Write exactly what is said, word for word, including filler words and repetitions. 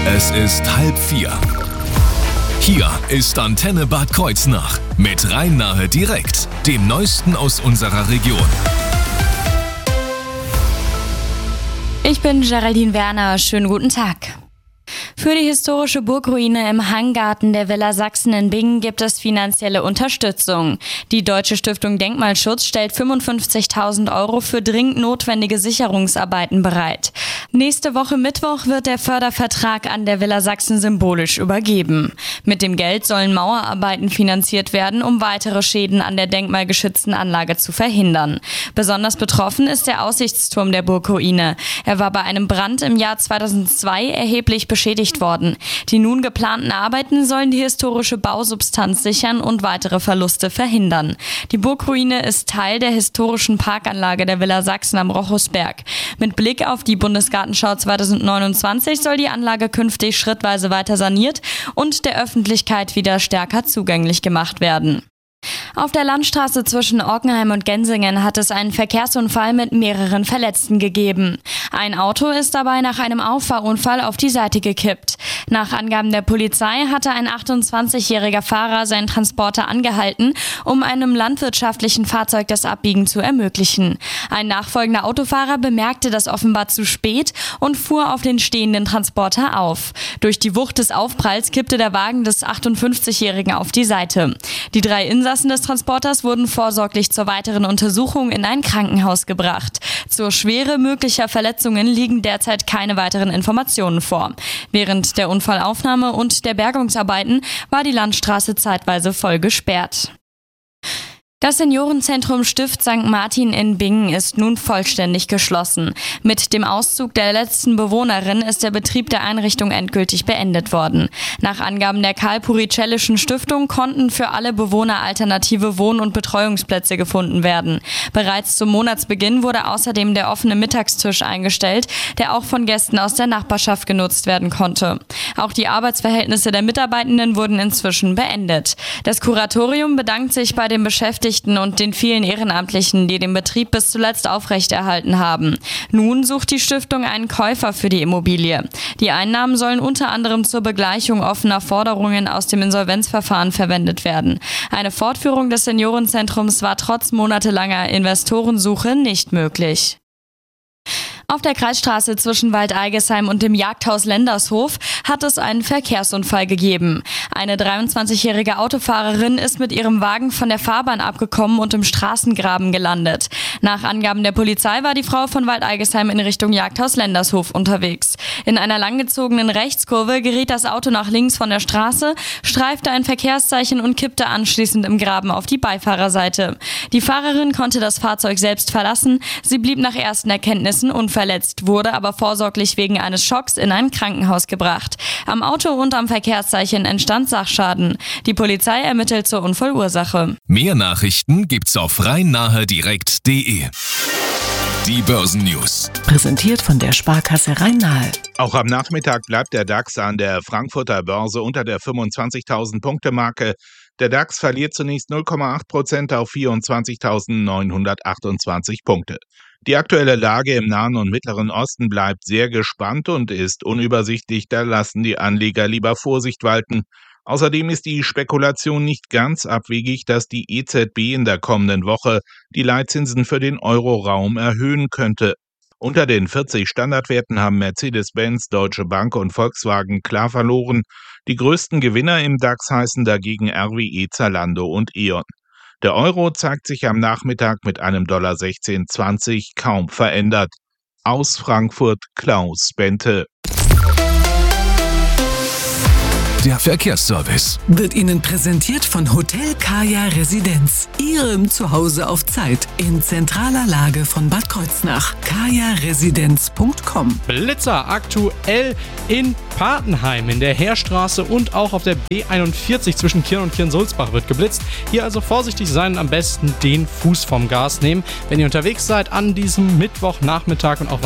Es ist halb vier. Hier ist Antenne Bad Kreuznach mit Rhein-Nahe direkt, dem Neuesten aus unserer Region. Ich bin Geraldine Werner, schönen guten Tag. Für die historische Burgruine im Hanggarten der Villa Sachsen in Bingen gibt es finanzielle Unterstützung. Die Deutsche Stiftung Denkmalschutz stellt fünfundfünfzigtausend Euro für dringend notwendige Sicherungsarbeiten bereit. Nächste Woche Mittwoch wird der Fördervertrag an der Villa Sachsen symbolisch übergeben. Mit dem Geld sollen Mauerarbeiten finanziert werden, um weitere Schäden an der denkmalgeschützten Anlage zu verhindern. Besonders betroffen ist der Aussichtsturm der Burgruine. Er war bei einem Brand im Jahr zweitausendzwei erheblich beschädigt worden. Die nun geplanten Arbeiten sollen die historische Bausubstanz sichern und weitere Verluste verhindern. Die Burgruine ist Teil der historischen Parkanlage der Villa Sachsen am Rochusberg. Mit Blick auf die Bundesgartenschau zweitausendneunundzwanzig soll die Anlage künftig schrittweise weiter saniert und der Öffentlichkeit wieder stärker zugänglich gemacht werden. Auf der Landstraße zwischen Ockenheim und Gensingen hat es einen Verkehrsunfall mit mehreren Verletzten gegeben. Ein Auto ist dabei nach einem Auffahrunfall auf die Seite gekippt. Nach Angaben der Polizei hatte ein achtundzwanzigjähriger Fahrer seinen Transporter angehalten, um einem landwirtschaftlichen Fahrzeug das Abbiegen zu ermöglichen. Ein nachfolgender Autofahrer bemerkte das offenbar zu spät und fuhr auf den stehenden Transporter auf. Durch die Wucht des Aufpralls kippte der Wagen des achtundfünfzigjährigen auf die Seite. Die drei Insassen des Transporters wurden vorsorglich zur weiteren Untersuchung in ein Krankenhaus gebracht. Zur Schwere möglicher Verletzungen liegen derzeit keine weiteren Informationen vor. Während der Unfallaufnahme und der Bergungsarbeiten war die Landstraße zeitweise voll gesperrt. Das Seniorenzentrum Stift Sankt Martin in Bingen ist nun vollständig geschlossen. Mit dem Auszug der letzten Bewohnerin ist der Betrieb der Einrichtung endgültig beendet worden. Nach Angaben der Karl-Puricellischen Stiftung konnten für alle Bewohner alternative Wohn- und Betreuungsplätze gefunden werden. Bereits zum Monatsbeginn wurde außerdem der offene Mittagstisch eingestellt, der auch von Gästen aus der Nachbarschaft genutzt werden konnte. Auch die Arbeitsverhältnisse der Mitarbeitenden wurden inzwischen beendet. Das Kuratorium bedankt sich bei den Beschäftigten und den vielen Ehrenamtlichen, die den Betrieb bis zuletzt aufrechterhalten haben. Nun sucht die Stiftung einen Käufer für die Immobilie. Die Einnahmen sollen unter anderem zur Begleichung offener Forderungen aus dem Insolvenzverfahren verwendet werden. Eine Fortführung des Seniorenzentrums war trotz monatelanger Investorensuche nicht möglich. Auf der Kreisstraße zwischen Waldeigesheim und dem Jagdhaus Lendershof hat es einen Verkehrsunfall gegeben. Eine dreiundzwanzigjährige Autofahrerin ist mit ihrem Wagen von der Fahrbahn abgekommen und im Straßengraben gelandet. Nach Angaben der Polizei war die Frau von Waldeigesheim in Richtung Jagdhaus Lendershof unterwegs. In einer langgezogenen Rechtskurve geriet das Auto nach links von der Straße, streifte ein Verkehrszeichen und kippte anschließend im Graben auf die Beifahrerseite. Die Fahrerin konnte das Fahrzeug selbst verlassen. Sie blieb nach ersten Erkenntnissen unverletzt. Verletzt, wurde aber vorsorglich wegen eines Schocks in ein Krankenhaus gebracht. Am Auto und am Verkehrszeichen entstand Sachschaden. Die Polizei ermittelt zur Unfallursache. Mehr Nachrichten gibt's auf rhein-nahe direkt punkt de. Die Börsennews. Präsentiert von der Sparkasse Rhein-Nahe. Auch am Nachmittag bleibt der DAX an der Frankfurter Börse unter der fünfundzwanzigtausend-Punkte-Marke. Der DAX verliert zunächst null Komma acht Prozent auf vierundzwanzigtausendneunhundertachtundzwanzig Punkte. Die aktuelle Lage im Nahen und Mittleren Osten bleibt sehr gespannt und ist unübersichtlich, da lassen die Anleger lieber Vorsicht walten. Außerdem ist die Spekulation nicht ganz abwegig, dass die E Z B in der kommenden Woche die Leitzinsen für den Euroraum erhöhen könnte. Unter den vierzig Standardwerten haben Mercedes-Benz, Deutsche Bank und Volkswagen klar verloren. Die größten Gewinner im DAX heißen dagegen R W E, Zalando und E.ON. Der Euro zeigt sich am Nachmittag mit einem Dollar sechzehn zwanzig kaum verändert. Aus Frankfurt Klaus Bente. Der Verkehrsservice Wird Ihnen präsentiert von Hotel Kaya Residenz. Ihrem Zuhause auf Zeit in zentraler Lage von Bad Kreuznach. kaya residenz punkt com. Blitzer aktuell in Patenheim in der Heerstraße und auch auf der B einundvierzig zwischen Kirn und Kirn-Sulzbach wird geblitzt. Hier also vorsichtig sein und am besten den Fuß vom Gas nehmen, wenn ihr unterwegs seid an diesem Mittwochnachmittag und auch